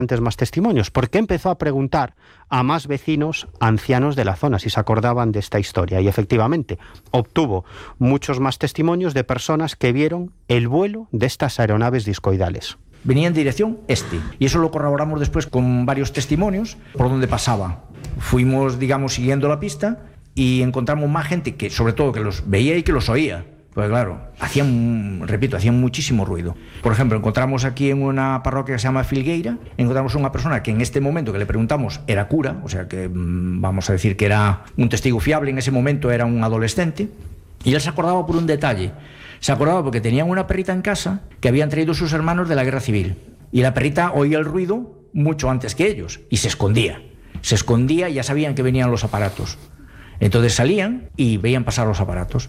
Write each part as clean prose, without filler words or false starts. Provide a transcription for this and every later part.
más testimonios, porque empezó a preguntar a más vecinos ancianos de la zona si se acordaban de esta historia, y efectivamente obtuvo muchos más testimonios de personas que vieron el vuelo de estas aeronaves discoidales. Venía en dirección este, y eso lo corroboramos después con varios testimonios por donde pasaba. Fuimos, digamos, siguiendo la pista y encontramos más gente que, sobre todo, que los veía y que los oía. Pues claro, hacían muchísimo ruido. Por ejemplo, encontramos aquí en una parroquia que se llama Filgueira, encontramos a una persona que en este momento que le preguntamos era cura, o sea que vamos a decir que era un testigo fiable, en ese momento era un adolescente, y él se acordaba por un detalle. Se acordaba porque tenían una perrita en casa que habían traído sus hermanos de la guerra civil, y la perrita oía el ruido mucho antes que ellos, y se escondía y ya sabían que venían los aparatos. Entonces salían y veían pasar los aparatos.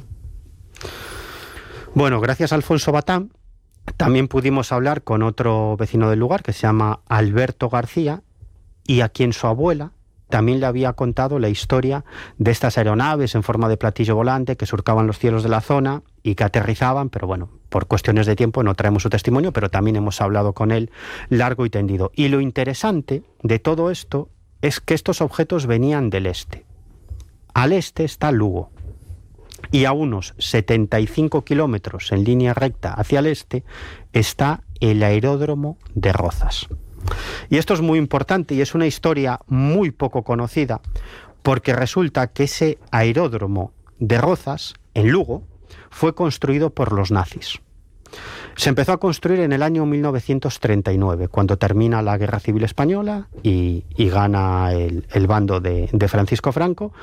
Bueno, gracias a Alfonso Batán, también pudimos hablar con otro vecino del lugar que se llama Alberto García, y a quien su abuela también le había contado la historia de estas aeronaves en forma de platillo volante que surcaban los cielos de la zona y que aterrizaban, pero bueno, por cuestiones de tiempo no traemos su testimonio, pero también hemos hablado con él largo y tendido. Y lo interesante de todo esto es que estos objetos venían del este. Al este está Lugo, y a unos 75 kilómetros en línea recta hacia el este está el aeródromo de Rozas. Y esto es muy importante y es una historia muy poco conocida, porque resulta que ese aeródromo de Rozas, en Lugo, fue construido por los nazis. Se empezó a construir en el año 1939, cuando termina la Guerra Civil Española y gana el bando de Francisco Franco.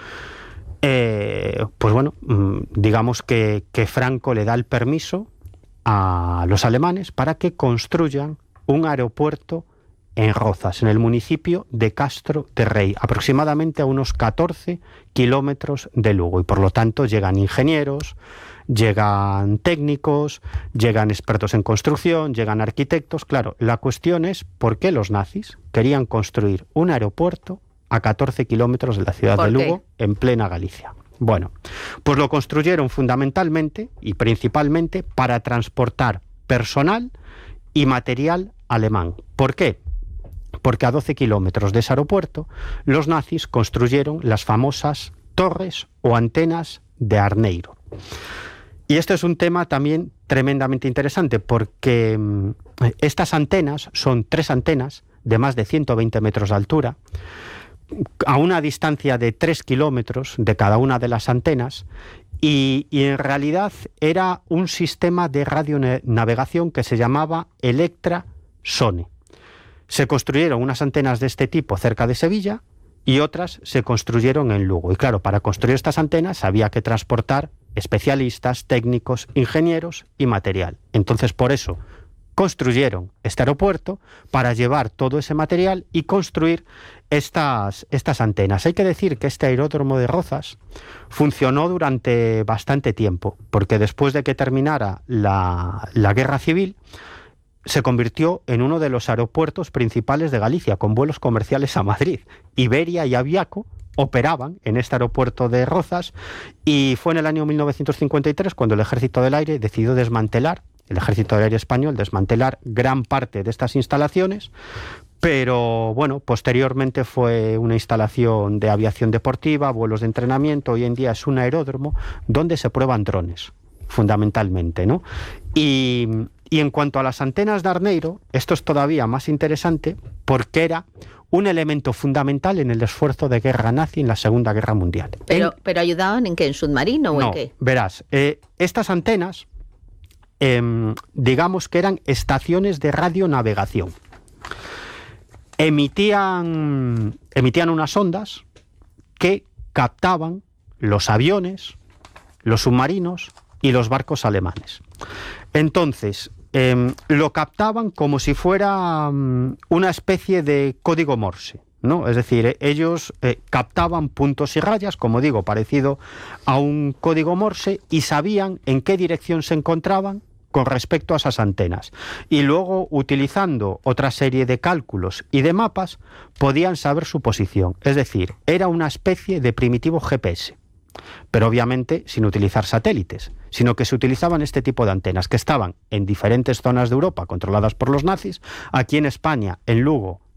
Pues bueno, digamos que Franco le da el permiso a los alemanes para que construyan un aeropuerto en Rozas, en el municipio de Castro de Rey, aproximadamente a unos 14 kilómetros de Lugo, y por lo tanto llegan ingenieros, llegan técnicos, llegan expertos en construcción, llegan arquitectos. Claro, la cuestión es por qué los nazis querían construir un aeropuerto a 14 kilómetros de la ciudad de Lugo, en plena Galicia. Bueno, pues lo construyeron fundamentalmente y principalmente para transportar personal y material alemán. ¿Por qué? Porque a 12 kilómetros de ese aeropuerto los nazis construyeron las famosas torres o antenas de Arneiro. Y este es un tema también tremendamente interesante, porque estas antenas son 3 antenas de más de 120 metros de altura, a una distancia de 3 kilómetros de cada una de las antenas, y en realidad era un sistema de radionavegación que se llamaba Electra Sone. Se construyeron unas antenas de este tipo cerca de Sevilla y otras se construyeron en Lugo. Y claro, para construir estas antenas había que transportar especialistas, técnicos, ingenieros y material. Entonces, por eso construyeron este aeropuerto, para llevar todo ese material y construir estas antenas. Hay que decir que este aeródromo de Rozas funcionó durante bastante tiempo, porque después de que terminara la Guerra Civil, se convirtió en uno de los aeropuertos principales de Galicia, con vuelos comerciales a Madrid. Iberia y Aviaco operaban en este aeropuerto de Rozas, y fue en el año 1953 cuando el Ejército del Aire decidió desmantelar, el Ejército del Aire español, desmantelar gran parte de estas instalaciones, pero bueno, posteriormente fue una instalación de aviación deportiva, vuelos de entrenamiento. Hoy en día es un aeródromo donde se prueban drones, fundamentalmente, ¿no? Y en cuanto a las antenas de Arneiro, esto es todavía más interesante, porque era un elemento fundamental en el esfuerzo de guerra nazi en la Segunda Guerra Mundial. ¿Pero ayudaban en qué? ¿En submarino o en qué? Verás, estas antenas, digamos que eran estaciones de radionavegación. Emitían unas ondas que captaban los aviones, los submarinos y los barcos alemanes. Entonces, lo captaban como si fuera una especie de código Morse, ¿no? Es decir, ellos captaban puntos y rayas, como digo, parecido a un código Morse, y sabían en qué dirección se encontraban con respecto a esas antenas. Y luego, utilizando otra serie de cálculos y de mapas, podían saber su posición. Es decir, era una especie de primitivo GPS, pero obviamente sin utilizar satélites, sino que se utilizaban este tipo de antenas que estaban en diferentes zonas de Europa controladas por los nazis. Aquí en España, en Lugo,